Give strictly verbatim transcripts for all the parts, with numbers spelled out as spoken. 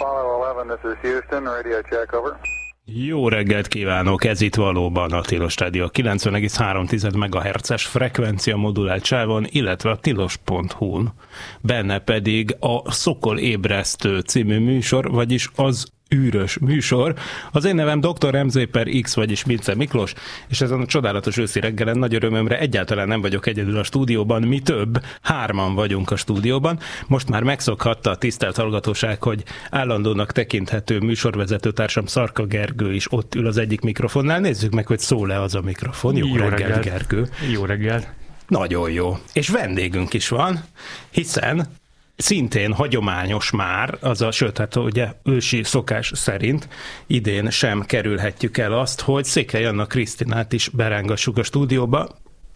Apollo eleven, this is Houston, radio check, over. Jó reggelt kívánok, ez itt valóban a Tilos Rádió kilencven egész három megahertzes frekvencia modulált sávon, illetve a tilos pont hu-n. Benne pedig a Szokol ébresztő című műsor, vagyis az űrös műsor. Az én nevem doktor em zé per X, vagyis Mince Miklós, és ezen a csodálatos őszi reggelen nagy örömömre egyáltalán nem vagyok egyedül a stúdióban, mi több, hárman vagyunk a stúdióban. Most már megszokhatta a tisztelt hallgatóság, hogy állandónak tekinthető műsorvezető társam Szarka Gergő is ott ül az egyik mikrofonnál. Nézzük meg, hogy szól-e az a mikrofon. Jó, Jó reggelt, reggelt, Gergő. Jó reggelt. Nagyon jó. És vendégünk is van, hiszen szintén hagyományos már, az a, sőt, hát ugye ősi szokás szerint idén sem kerülhetjük el azt, hogy Székely Anna Krisztinát is berángassuk a stúdióba,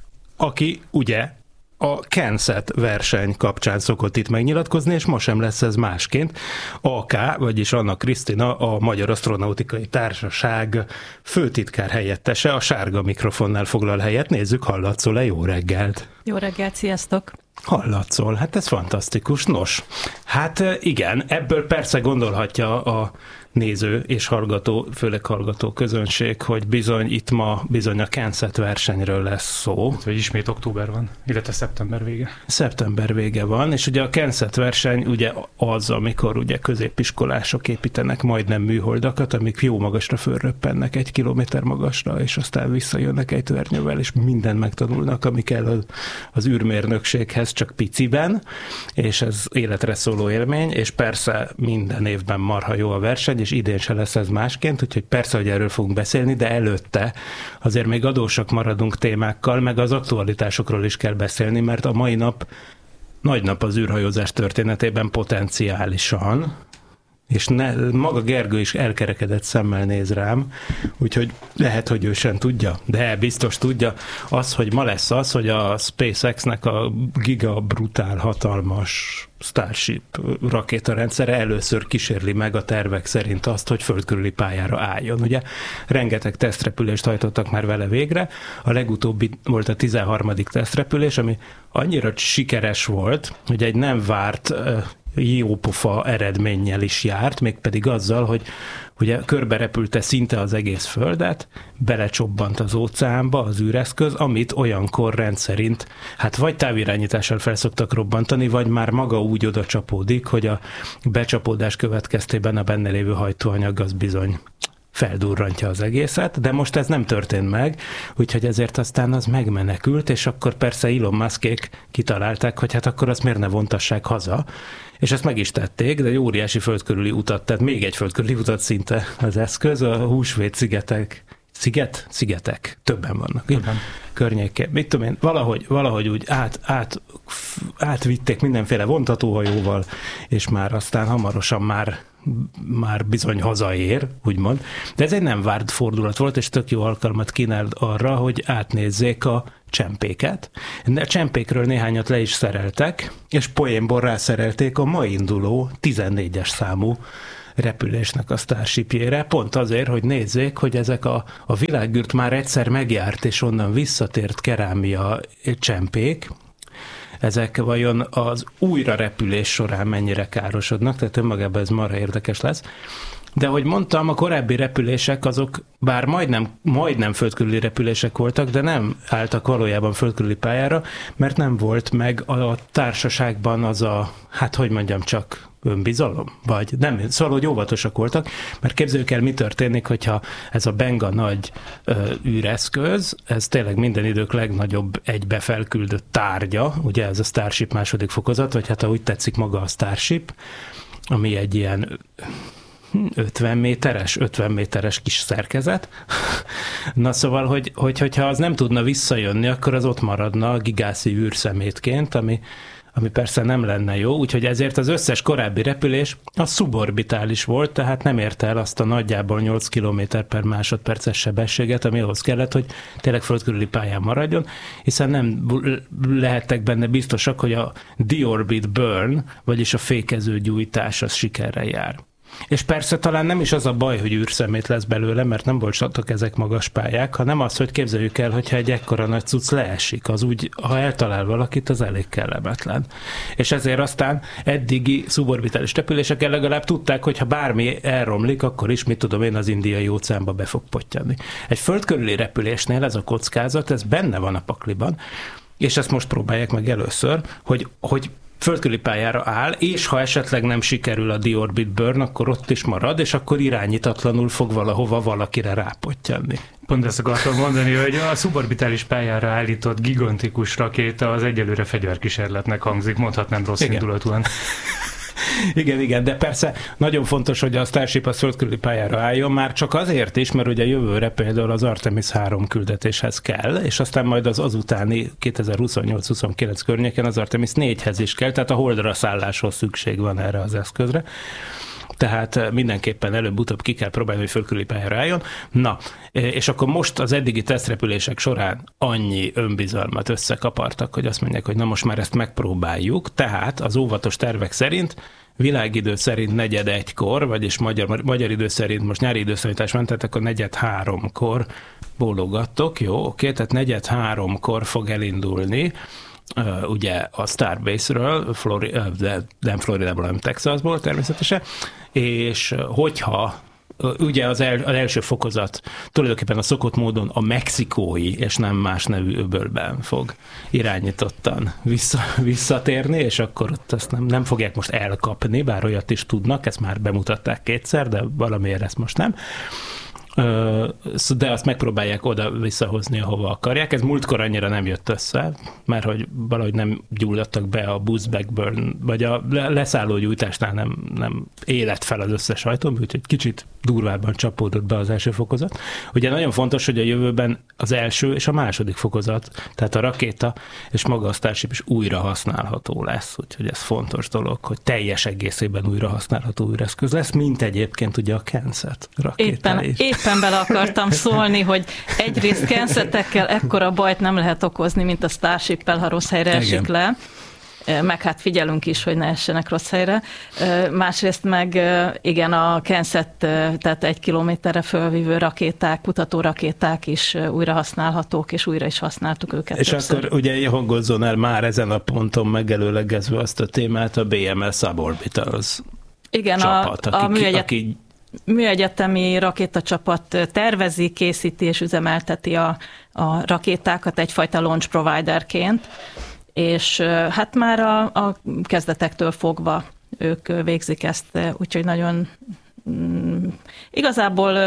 aki ugye a Kenset verseny kapcsán szokott itt megnyilatkozni, és ma sem lesz ez másként. á ká, vagyis Anna Krisztina, a Magyar Asztronautikai Társaság főtitkár helyettese, a sárga mikrofonnál foglal helyet. Nézzük, hallatszol-e? Jó reggelt! Jó reggelt, sziasztok! Hallatszol, hát ez fantasztikus. Nos, hát igen, ebből persze gondolhatja a néző és hallgató, főleg hallgató közönség, hogy bizony itt ma bizony a Kenset versenyről lesz szó. Hát, hogy ismét október van, illetve szeptember vége. Szeptember vége van, és ugye a Kenset verseny ugye az, amikor ugye középiskolások építenek majdnem műholdakat, amik jó magasra fölröppennek, egy kilométer magasra, és aztán visszajönnek egy törnyővel, és mindent megtanulnak, ami kell az, az űrmérnökséghez, csak piciben, és ez életre szóló élmény, és persze minden évben marha jó a verseny, és idén se lesz ez másként, úgyhogy persze, hogy erről fogunk beszélni, de előtte azért még adósak maradunk témákkal, meg az aktualitásokról is kell beszélni, mert a mai nap nagy nap az űrhajózás történetében potenciálisan, és ne, maga Gergő is elkerekedett szemmel néz rám, úgyhogy lehet, hogy ő sem tudja, de biztos tudja. Az, hogy ma lesz az, hogy a SpaceX-nek a giga brutál hatalmas Starship rakétarendszere először kísérli meg a tervek szerint azt, hogy földkörüli pályára álljon. Ugye rengeteg tesztrepülést hajtottak már vele végre, a legutóbbi volt a tizenharmadik tesztrepülés, ami annyira sikeres volt, hogy egy nem várt jópofa eredménnyel is járt, mégpedig azzal, hogy ugye körbe repülte szinte az egész Földet, belecsobbant az óceánba az űreszköz, amit olyankor rendszerint, hát vagy távirányítással felszoktak robbantani, vagy már maga úgy oda csapódik, hogy a becsapódás következtében a benne lévő hajtóanyag az bizony feldurrantja az egészet, de most ez nem történt meg, úgyhogy ezért aztán az megmenekült, és akkor persze Elon Muskék kitalálták, hogy hát akkor azt miért ne vontassák haza, és ezt meg is tették, de egy óriási földkörüli utat, tehát még egy földkörüli utat szinte az eszköz, a Húsvét szigetek, sziget? Szigetek, többen vannak. Többen. Környékén. Mit tudom én, valahogy, valahogy úgy át, át, átvitték mindenféle vontatóhajóval, és már aztán hamarosan már már bizony hazaér, úgymond. De ez egy nem várt fordulat volt, és tök jó alkalmat kínált arra, hogy átnézzék a csempéket. A csempékről néhányat le is szereltek, és poénból rászerelték a ma induló tizennégyes számú repülésnek a Starshipjére, pont azért, hogy nézzék, hogy ezek a, a világűrt már egyszer megjárt, és onnan visszatért kerámia csempék, ezek vajon az újra repülés során mennyire károsodnak, tehát önmagában ez marha érdekes lesz. De ahogy mondtam, a korábbi repülések azok, bár majdnem, majdnem földkörüli repülések voltak, de nem álltak valójában földkörüli pályára, mert nem volt meg a társaságban az a, hát hogy mondjam, csak önbizalom? Vagy nem, szóval, hogy óvatosak voltak, mert képzeljük el, mi történik, hogyha ez a benga nagy ö, űreszköz, ez tényleg minden idők legnagyobb egybe felküldött tárgya, ugye ez a Starship második fokozat, vagy hát ha úgy tetszik maga a Starship, ami egy ilyen ötven méteres, ötven méteres kis szerkezet. Na szóval, hogy, hogy, hogyha az nem tudna visszajönni, akkor az ott maradna a gigászi űrszemétként, ami, ami persze nem lenne jó, úgyhogy ezért az összes korábbi repülés az szuborbitális volt, tehát nem érte el azt a nagyjából nyolc kilométer per másodperces sebességet, ami ahhoz kellett, hogy tényleg földkörüli pályán maradjon, hiszen nem lehettek benne biztosak, hogy a deorbit burn, vagyis a fékező gyújtás az sikerrel jár. És persze talán nem is az a baj, hogy űrszemét lesz belőle, mert nem voltak ezek magas pályák, hanem az, hogy képzeljük el, hogyha egy ekkora nagy cucc leesik, az úgy, ha eltalál valakit, az elég kellemetlen. És ezért aztán eddigi szuborbitális repüléseken legalább tudták, hogy ha bármi elromlik, akkor is, mit tudom én, az Indiai óceánba be fog pottyanni. Egy földkörüli repülésnél ez a kockázat, ez benne van a pakliban, és ezt most próbálják meg először, hogy, hogy földkörüli pályára áll, és ha esetleg nem sikerül a deorbit burn, akkor ott is marad, és akkor irányítatlanul fog valahova valakire rápottyanni. Pont ezt akartam mondani, hogy a szuborbitális pályára állított gigantikus rakéta az egyelőre fegyverkísérletnek hangzik, mondhatnám rossz indulatúan. Igen, igen, de persze nagyon fontos, hogy a Starship a földkörüli pályára álljon, már csak azért is, mert ugye jövőre például az Artemis három küldetéshez kell, és aztán majd az azutáni kétezer-huszonnyolc huszonkilenc környéken az Artemis négyhez is kell, tehát a Holdra szálláshoz szükség van erre az eszközre. Tehát mindenképpen előbb-utóbb ki kell próbálni, hogy földkörüli pályára álljon. Na, és akkor most az eddigi tesztrepülések során annyi önbizalmat összekapartak, hogy azt mondják, hogy na most már ezt megpróbáljuk, tehát az óvatos tervek szerint világidő szerint negyed egykor, vagyis magyar, magyar idő szerint most nyári időszámítás ment, tehát akkor negyed háromkor bólogattok, jó, oké, tehát negyed háromkor fog elindulni, Uh, ugye a Starbase-ről, Flori- uh, de nem Floridából, hanem Texasból természetesen, és uh, hogyha uh, ugye az, el, az első fokozat tulajdonképpen a szokott módon a mexikói és nem más nevű öbölben fog irányítottan vissza, visszatérni, és akkor ott ezt nem, nem fogják most elkapni, bár olyat is tudnak, ezt már bemutatták kétszer, de valamiért ezt most nem. De azt megpróbálják oda visszahozni, ahova akarják. Ez múltkor annyira nem jött össze, mert hogy valahogy nem gyulladtak be a boost back burn, vagy a leszálló gyújtásnál nem, nem élet fel az összes ajtón, úgyhogy kicsit durvábban csapódott be az első fokozat. Ugye nagyon fontos, hogy a jövőben az első és a második fokozat, tehát a rakéta és maga a Starship is újra használható lesz, úgyhogy ez fontos dolog, hogy teljes egészében újra használható űreszköz lesz, mint egyébként ugye a Kensett rakéta is. Éppen, éppen bele akartam szólni, hogy egyrészt Kensettekkel ekkora bajt nem lehet okozni, mint a Starshippel, ha rossz helyre esik Igen. le, meg hát figyelünk is, hogy ne essenek rossz helyre. Másrészt meg igen, a Kensett, tehát egy kilométerre fölvívő rakéták, kutatórakéták is újra használhatók, és újra is használtuk őket. És többször. Akkor ugye hangozzon el már ezen a ponton megelőlegezve azt a témát, a bé em el Suborbitals igen, csapat, a, a aki, műegyet... aki műegyetemi rakétacsapat tervezi, készíti és üzemelteti a, a rakétákat egyfajta launch providerként, és hát már a, a kezdetektől fogva ők végzik ezt, úgyhogy nagyon mm, igazából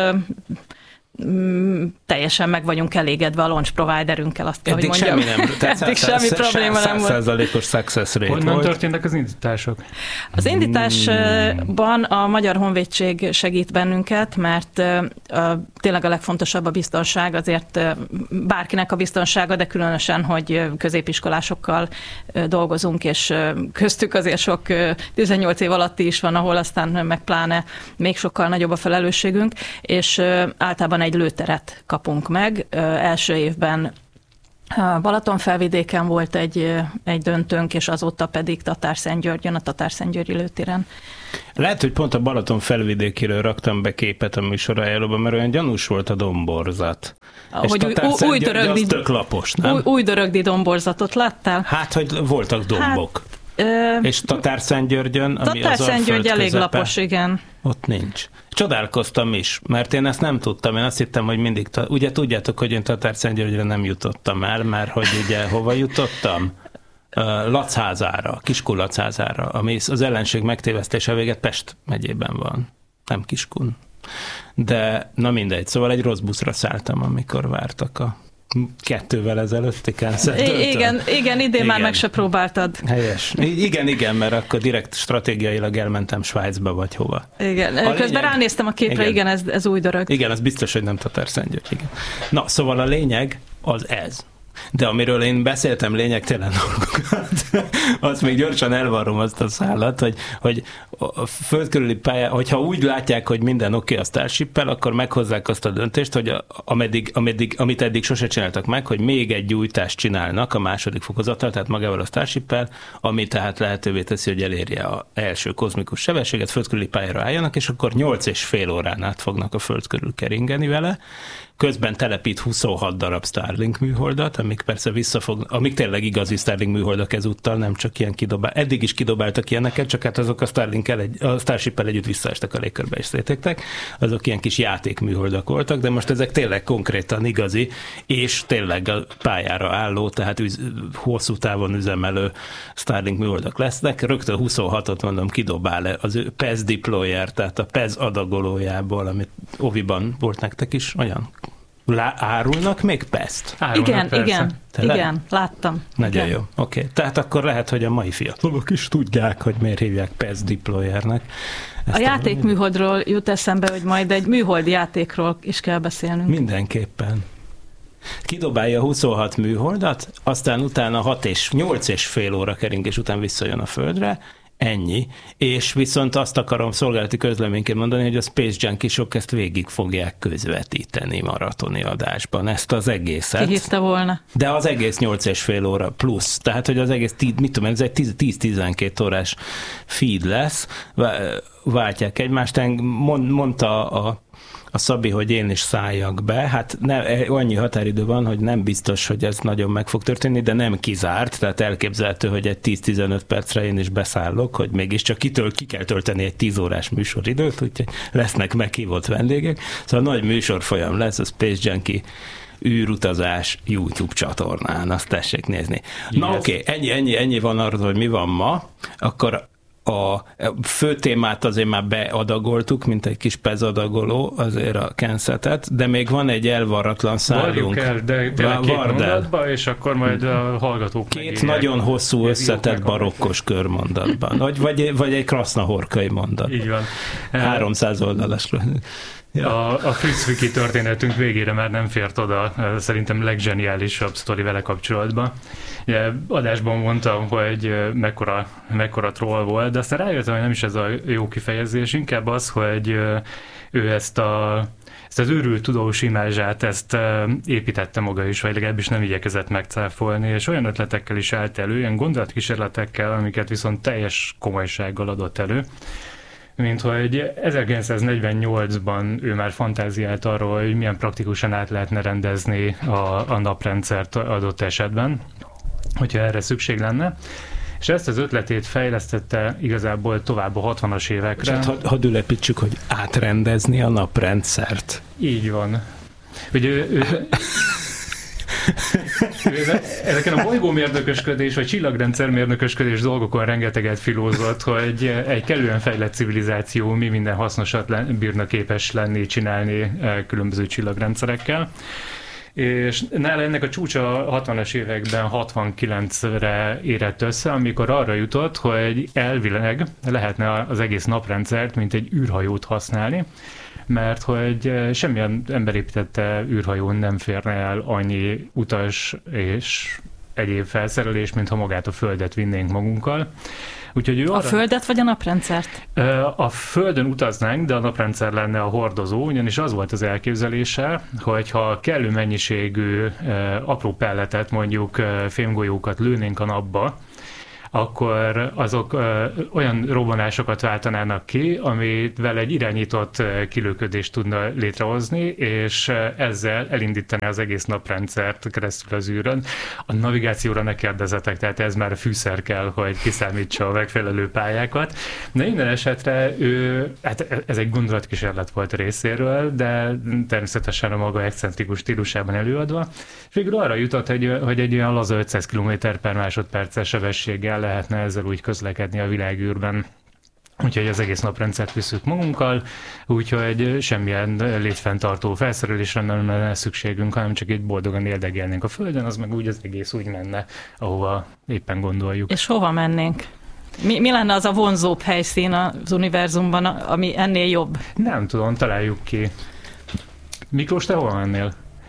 mm, teljesen meg vagyunk elégedve a launch providerünkkel, azt kell, hogy mondjam. Semmi nem, Eddig semmi probléma nem volt. száz százalékos success rate volt. Honnan történtek az indítások? Az indításban a Magyar Honvédség segít bennünket, mert a, tényleg a legfontosabb a biztonság, azért bárkinek a biztonsága, de különösen, hogy középiskolásokkal dolgozunk, és köztük azért sok tizennyolc év alatti is van, ahol aztán meg pláne még sokkal nagyobb a felelősségünk, és általában egy lőteret kapunk meg. Első évben Balatonfelvidéken volt egy, egy döntőnk, és azóta pedig Tatárszentgyörgyön, a Tatárszentgyörgyi lőtéren. Lehet, hogy pont a Balatonfelvidékiről raktam be képet a műsorájában, mert olyan gyanús volt a domborzat. És Tatárszentgyörgy az tök lapos, nem? Új, új dörögdi domborzatot láttál? Hát, hogy voltak dombok. Hát, ö... És Tatárszentgyörgyön, ami az Tatárszentgyörgy elég lapos, igen. Ott nincs. Csodálkoztam is, mert én ezt nem tudtam. Én azt hittem, hogy mindig... Ta... Ugye tudjátok, hogy én Tatárszentgyörgyre nem jutottam el, mert hogy ugye hova jutottam? Lachházára, Kiskun Lachházára, ami az ellenség megtévesztése véget Pest megyében van. Nem Kiskun. De na mindegy, szóval egy rossz buszra szálltam, amikor vártak a kettővel ezelőtti Kensettől. Igen, igen, idén igen. Már meg se próbáltad. Helyes. Igen, igen, mert akkor direkt stratégiailag elmentem Svájcba, vagy hova. Igen, a közben lényeg... ránéztem a képre, igen, igen ez, ez új dörög. Igen, az biztos, hogy nem Tatárszentgyörgy, igen. Na, szóval a lényeg az ez, De amiről én beszéltem lényegtelen dolgokat, azt még gyorsan elvarrom azt a szállat, hogy, hogy a föld körüli pályán, hogyha úgy látják, hogy minden oké okay a Starship-pel, akkor meghozzák azt a döntést, hogy a, ameddig, ameddig, amit eddig sose csináltak meg, hogy még egy gyújtást csinálnak a második fokozattal, tehát magával a Starship-pel, ami tehát lehetővé teszi, hogy elérje az első kozmikus sebességet, föld körüli pályára álljanak, és akkor nyolc és fél órán át fognak a föld körül keringeni vele. Közben telepít huszonhat darab Starlink műholdat, amik persze visszafog, amik tényleg igazi Starlink műholdak ezúttal, nem csak ilyen kidobál. Eddig is kidobáltak ilyeneket, csak hát azok a Starlink-el egy, a Starship-el együtt visszaestek a légkörbe és szétégtek. Azok ilyen kis játékműholdak voltak, de most ezek tényleg konkrétan igazi, és tényleg a pályára álló, tehát üz, hosszú távon üzemelő Starlink műholdak lesznek. Rögtön huszonhatot mondom kidobál az ő pé e es deployer, tehát a pé e es adagolójából, amit Oviban volt nektek is, olyan Lá, árulnak még pé e es-t? Árulnak, igen, persze. igen, Tele? igen, láttam. Nagyon igen. jó, oké. Okay. Tehát akkor lehet, hogy a mai fiatalok is tudják, hogy miért hívják pé e es deployernek. Ezt a játékműholdról jut eszembe, hogy majd egy műhold játékról is kell beszélnünk. Mindenképpen. Kidobálja huszonhat műholdat, aztán utána hat és nyolc és fél óra keringés után visszajön a Földre, ennyi, és viszont azt akarom szolgálati közleményként mondani, hogy a Space Junkie-sok ezt végig fogják közvetíteni maratoni adásban, ezt az egészet. Ki hitte volna? De az egész nyolc és fél óra plusz, tehát hogy az egész, mit tudom, ez egy tíz-tizenkét órás feed lesz, váltják egymást, mondta a a Szabi, hogy én is szálljak be. Hát ne, annyi határidő van, hogy nem biztos, hogy ez nagyon meg fog történni, de nem kizárt, tehát elképzelhető, hogy egy tíz-tizenöt percre én is beszállok, hogy mégiscsak kitől ki kell tölteni egy tíz órás műsoridőt, úgyhogy lesznek meghívott vendégek. Szóval nagy műsorfolyam lesz a Space Junkie űrutazás YouTube csatornán, azt tessék nézni. Yes. Na oké, okay, ennyi, ennyi, ennyi van arról, hogy mi van ma, akkor a fő témát azért már beadagoltuk, mint egy kis pé e es adagoló, azért a kensetet, de még van egy elvarratlan szálunk. Varjuk el, de, de két mondatba, és akkor majd a hallgatók Két megírják. Nagyon hosszú összetett barokkos körmondatban. Vagy, vagy, vagy egy krasznahorkai mondat. Így van. háromszáz oldalas. Ja. A, a Fritz Wiki történetünk végére már nem fért oda, szerintem leggeniálisabb sztori vele kapcsolatban. Ugye, adásban mondtam, hogy mekkora, mekkora troll volt, de aztán rájöttem, hogy nem is ez a jó kifejezés, inkább az, hogy ő ezt a ezt az őrült tudós imázsát, ezt építette maga is, vagy legalábbis nem igyekezett megcáfolni, és olyan ötletekkel is állt elő, ilyen gondolatkísérletekkel, amiket viszont teljes komolysággal adott elő, mint hogy ezerkilencszáznegyvennyolcban ő már fantáziált arról, hogy milyen praktikusan át lehetne rendezni a, a naprendszert adott esetben, hogyha erre szükség lenne. És ezt az ötletét fejlesztette igazából tovább a hatvanas évekre. És hát hadd ülepítsük, hogy átrendezni a naprendszert. Így van. Hogy ő, ő, ezeken a bolygómérnökösködés vagy csillagrendszermérnökösködés dolgokon rengeteget filózott, hogy egy kellően fejlett civilizáció mi minden hasznosat bírna képes lenni, csinálni különböző csillagrendszerekkel. És nála ennek a csúcsa a hatvanas években hatvankilencre érett össze, amikor arra jutott, hogy elvileg lehetne az egész naprendszert, mint egy űrhajót használni, mert hogy semmilyen emberépítette űrhajón nem férne el annyi utas és egyéb felszerelés, mint ha magát a Földet vinnénk magunkkal. Úgyhogy ő arra... A Földet vagy a naprendszert? A Földön utaznánk, de a naprendszer lenne a hordozó, ugyanis az volt az elképzelése, hogy ha kellő mennyiségű apró pelletet, mondjuk fémgolyókat lőnénk a napba, akkor azok ö, olyan robbanásokat váltanának ki, amivel egy irányított kilőködést tudna létrehozni, és ezzel elindítani az egész naprendszert keresztül az űrön. A navigációra ne kérdezetek, tehát ez már a fűszer kell, hogy kiszámítsa a megfelelő pályákat. De minden esetre ő, hát ez egy gondolatkísérlet volt a részéről, de természetesen a maga excentrikus stílusában előadva. És végül arra jutott, hogy, hogy egy olyan laza ötszáz kilométer per másodperces sebességgel lehetne ezzel úgy közlekedni a világűrben. Úgyhogy az egész naprendszert viszük magunkkal, úgyhogy semmilyen létfenntartó felszerelésre nem lenne szükségünk, hanem csak itt boldogan érdekelnénk a Földön, az meg úgy az egész úgy menne, ahova éppen gondoljuk. És hova mennénk? Mi, mi lenne az a vonzóbb helyszín az univerzumban, ami ennél jobb? Nem tudom, találjuk ki. Miklós, te hova mennél?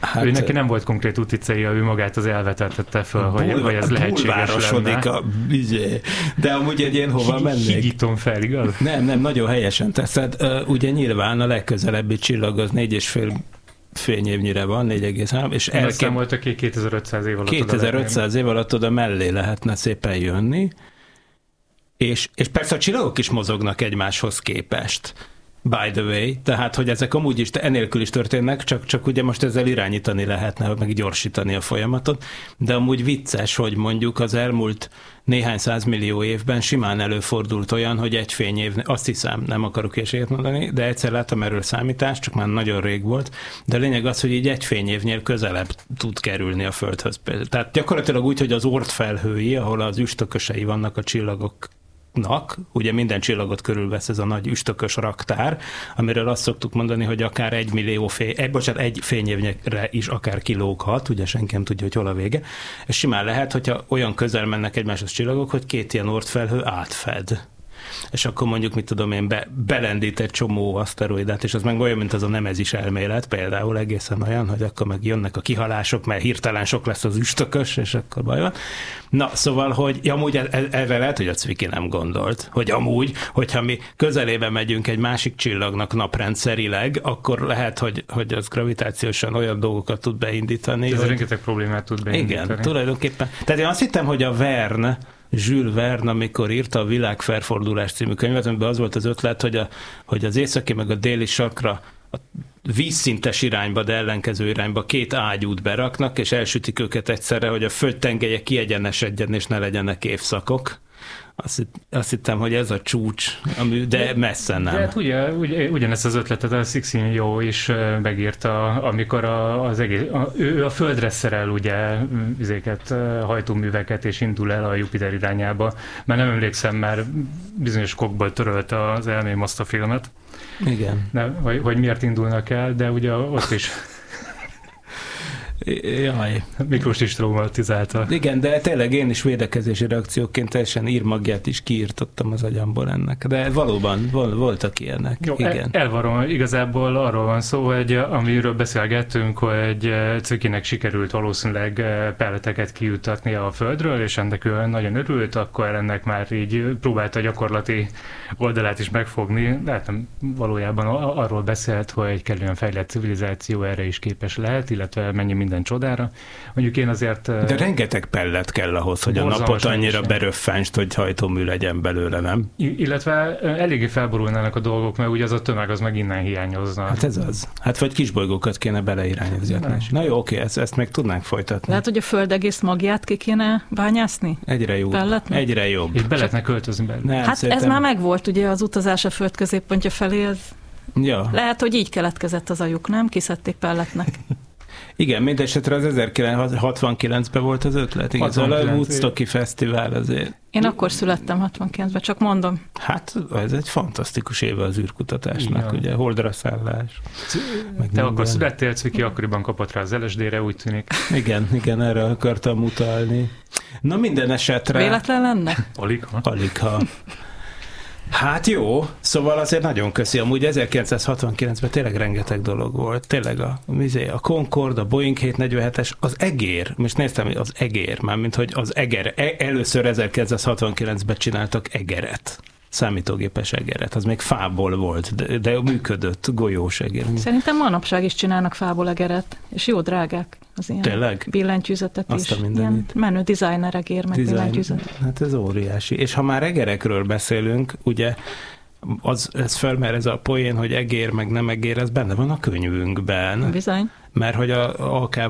Hát, ő neki nem volt konkrét úti célja, ő magát az elvetettette föl, hogy, hogy ez lehetséges lenne. A, de amúgy egy én hova mennék? Higítom fel, igaz? Nem, nem, nagyon helyesen teszed. Ugye nyilván a legközelebbi csillag az négy és fél fényévnyire van, négy egész három, és elkép... számoltak ki kétezer-ötszáz év alatt kétezer-ötszáz év alatt oda mellé lehetne szépen jönni, és, és persze a csillagok is mozognak egymáshoz képest. By the way, tehát, hogy ezek amúgy is enélkül is történnek, csak, csak ugye most ezzel irányítani lehetne, meg gyorsítani a folyamatot, de amúgy vicces, hogy mondjuk az elmúlt néhány százmillió évben simán előfordult olyan, hogy egy fényév, azt hiszem, nem akarok hülyeséget mondani, de egyszer láttam erről számítást, csak már nagyon rég volt, de a lényeg az, hogy így egy fényévnél közelebb tud kerülni a Földhöz. Tehát gyakorlatilag úgy, hogy az Oort felhői, ahol az üstökösei vannak a csillagok, ugye minden csillagot körülvesz ez a nagy üstökös raktár, amiről azt szoktuk mondani, hogy akár egy millió fény, egy, bocsánat, egy fényévnyire is akár kilóghat, ugye senki nem tudja, hogy hol a vége. Ez simán lehet, hogyha olyan közel mennek egymáshoz csillagok, hogy két ilyen Oort felhő átfed. És akkor mondjuk, mit tudom én, be, belendít egy csomó aszteroidát, és az meg olyan, mint az a nemezis elmélet, például egészen olyan, hogy akkor meg jönnek a kihalások, mert hirtelen sok lesz az üstökös, és akkor baj van. Na, szóval, hogy amúgy erre lehet, hogy a Cviki nem gondolt, hogy amúgy, hogyha mi közelébe megyünk egy másik csillagnak naprendszerileg, akkor lehet, hogy, hogy az gravitációsan olyan dolgokat tud beindítani. Ez hogy... rengeteg problémát tud beindítani. Igen, tulajdonképpen. Tehát én azt hittem, hogy a Verne, Jules Verne, amikor írta a Világ felfordulás című könyvet, amiben az volt az ötlet, hogy, a, hogy az északi meg a déli sarkra a vízszintes irányba, de ellenkező irányba két ágyút beraknak, és elsütik őket egyszerre, hogy a földtengelye kiegyenesedjen, és ne legyenek évszakok. Azt, azt hittem, hogy ez a csúcs, ami, de messze nem. De hát ugye, ugye, ugyanezt az ötletet a Cixin Jó is megírta, amikor a, az egész, a, ő a Földre szerel ugye vizéket, hajtóműveket, és indul el a Jupiter irányába. Már nem emlékszem, már bizonyos kokból törölt az elmém azt a filmet. Igen. De, hogy, hogy miért indulnak el, de ugye ott is... Jaj. Miklós is traumatizálta. Igen, de tényleg én is védekezési reakcióként teljesen írmagját is kiírtottam az agyamból ennek. De valóban vol, voltak ilyenek. Jó, igen. El, elvarom, igazából arról van szó, hogy amiről beszélgettünk, hogy Cvikinek sikerült valószínűleg pelleteket kijutatni a Földről, és ennek ő nagyon örült, akkor ennek már így próbálta a gyakorlati oldalát is megfogni. De nem valójában arról beszélt, hogy kellően fejlett civilizáció erre is képes lehet, illetve mennyi minden csodára. Mondjuk én azért... De rengeteg pellet kell ahhoz, hogy a napot annyira beröffenst, hogy hajtómű legyen belőle, nem? I- illetve eléggé felborulnának a dolgok, mert ugye az a tömeg az meg innen hiányozna. Hát ez az. Hát vagy kisbolygókat kéne beleirányozni. Na jó, oké, ezt, ezt meg tudnánk folytatni. Lehet, hogy a Föld egész magját ki kéne bányászni? Egyre jobb. Pelletnek? Egyre jobb. És be lehetne költözni benne. Nem, hát szerintem... ez már megvolt, ugye az utazás a Föld középpontja felé, ez... Ja. Lehet, hogy így keletkezett az ajuk, nem? Kiszedték pelletnek. Igen, mindesetre az ezerkilencszázhatvankilencben volt az ötlet. Igen, szóval a Woodstocki Fesztivál azért. Én akkor születtem hatvankilencben, csak mondom. Hát ez egy fantasztikus éve az űrkutatásnak, igen. Ugye, holdra szállás. Te minden. Akkor születtél, Cviki akkoriban kapott rá az el es dé-re, úgy tűnik. Igen, igen, erre akartam utalni. Na minden esetre... Véletlen lenne? Aligha. Aligha. Hát jó, szóval azért nagyon köszi. Amúgy ezerkilencszázhatvankilencben tényleg rengeteg dolog volt. Tényleg a, a Concorde, a Boeing hétszáznegyvenhetes, az egér. Most néztem, hogy az egér, mármint hogy az eger. Először ezerkilencszázhatvankilencben csináltak egeret. Számítógépes egeret. Az még fából volt, de, de működött, golyós egér. Szerintem manapság is csinálnak fából egeret, és jó drágák az ilyen tényleg? Billentyűzetek is. Ilyen menő designer egér, meg Design, billentyűzet. Hát ez óriási. És ha már egerekről beszélünk, ugye az, ez felmer ez a poén, hogy egér, meg nem egér, ez benne van a könyvünkben. Bizony. Mert hogy a, a